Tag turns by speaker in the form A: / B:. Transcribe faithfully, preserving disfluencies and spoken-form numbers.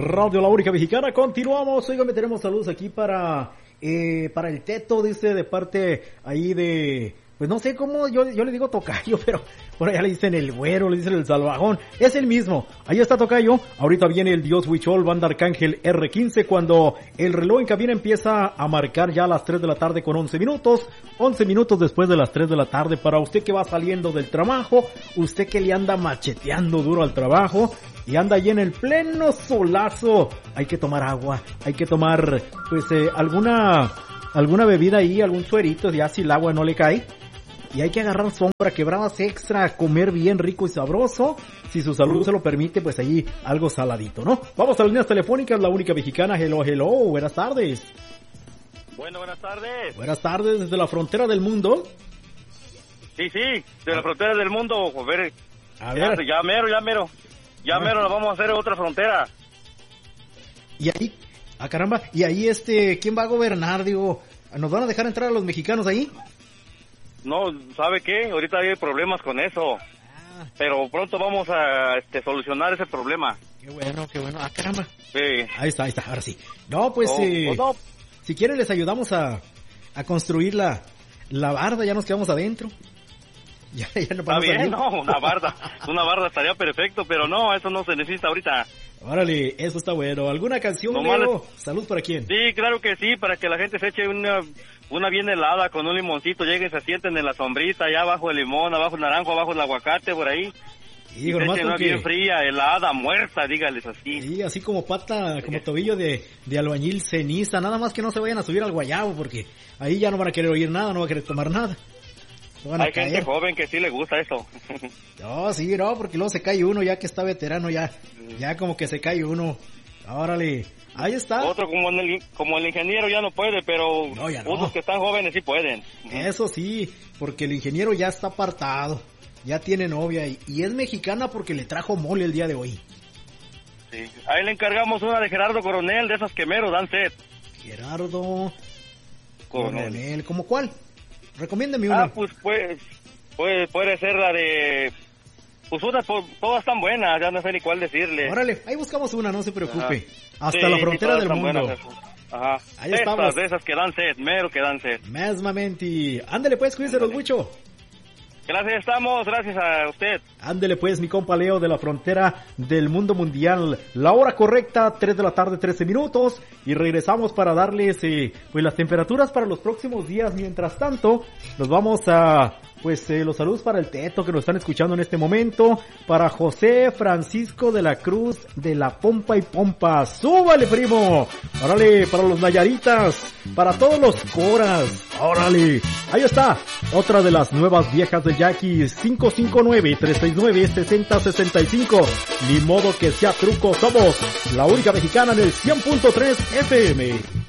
A: Radio La Única Mexicana. Continuamos. Oigan, tenemos saludos aquí para eh, para el Teto, dice, de parte ahí de... Pues no sé cómo, yo, yo le digo tocayo, pero por allá le dicen el güero, le dicen el salvajón. Es el mismo. Ahí está tocayo. Ahorita viene el Dios Huichol, banda Arcángel erre quince, cuando el reloj en cabina empieza a marcar ya a las tres de la tarde con once minutos. once minutos después de las tres de la tarde para usted que va saliendo del trabajo, usted que le anda macheteando duro al trabajo y anda ahí en el pleno solazo. Hay que tomar agua, hay que tomar, pues, eh, alguna, alguna bebida ahí, algún suerito, ya si el agua no le cae. Y hay que agarrar sombra, quebradas extra, comer bien rico y sabroso. Si su salud se lo permite, pues allí algo saladito, ¿no? Vamos a las líneas telefónicas, La Única Mexicana. Hello, hello, buenas tardes.
B: Bueno, buenas tardes.
A: Buenas tardes, desde la frontera del mundo.
B: Sí, sí, de la frontera del mundo. A ver,
A: a
B: ya,
A: ver.
B: ya mero, ya mero. Ya mero, nos vamos a hacer otra frontera.
A: Y ahí, ah caramba, y ahí este, ¿quién va a gobernar? Digo, ¿nos van a dejar entrar a los mexicanos ahí?
B: No, ¿sabe qué? Ahorita hay problemas con eso. Ah. Pero pronto vamos a este, solucionar ese problema.
A: Qué bueno, qué bueno. Ah, caramba.
B: Sí.
A: Ahí está, ahí está, ahora sí. No, pues,
B: no,
A: eh,
B: pues no.
A: Si quieren les ayudamos a, a construir la, la barda, ya nos quedamos adentro. Ya, ya no
B: Está bien, no, una barda. Una barda estaría perfecto, pero no, eso no se necesita ahorita.
A: Órale, eso está bueno. ¿Alguna canción,
B: no
A: Leo?
B: Males...
A: ¿Salud para quién?
B: Sí, claro que sí, para que la gente se eche una, una bien helada con un limoncito, lleguen, se sienten en la sombrita, allá abajo el limón, abajo el naranjo, abajo el aguacate, por ahí.
A: Y
B: se echen una bien fría, helada, muerta, dígales así.
A: Sí, así como pata, como tobillo de, de albañil ceniza, nada más que no se vayan a subir al guayabo, porque ahí ya no van a querer oír nada, no van a querer tomar nada.
B: Hay gente joven que sí le gusta eso.
A: No, sí, no, porque luego se cae uno ya que está veterano, ya ya como que se cae uno. Órale, ahí está.
B: Otro como el, como el ingeniero ya no puede, pero
A: no, ya no.
B: Otros que están jóvenes sí pueden.
A: Eso sí, porque el ingeniero ya está apartado, ya tiene novia y, y es mexicana porque le trajo mole el día de hoy.
B: Sí, ahí le encargamos una de Gerardo Coronel, de esas que mero dan sed.
A: Gerardo
B: Coronel,
A: Coronel. ¿Cómo cuál? Recomiéndeme una.
B: Ah, pues, pues, puede, puede ser la de... Pues una, pues, todas están buenas, ya no sé ni cuál decirle.
A: Órale, ahí buscamos una, no se preocupe.
B: Ajá.
A: Hasta
B: sí,
A: la frontera
B: sí,
A: del mundo.
B: Buenas, ajá.
A: Ahí
B: Estas,
A: estamos.
B: de esas que dan sed, mero que dan sed.
A: Mesmamente. Ándale pues, cuídense los mucho.
B: Gracias, estamos, gracias a usted.
A: Ándele pues, mi compa Leo, de la frontera del mundo mundial. La hora correcta, tres de la tarde, trece minutos. Y regresamos para darles eh, pues las temperaturas para los próximos días. Mientras tanto, nos vamos a... Pues eh, los saludos para el Teto que nos están escuchando en este momento. Para José Francisco de la Cruz de la Pompa y Pompa. ¡Súbale, primo! ¡Órale! Para los Nayaritas. Para todos los Coras. ¡Órale! Ahí está. Otra de las nuevas viejas de Jackie. cinco cinco nueve, tres seis nueve, seis cero seis cinco. Ni modo que sea truco. Somos la única mexicana en el cien punto tres F M.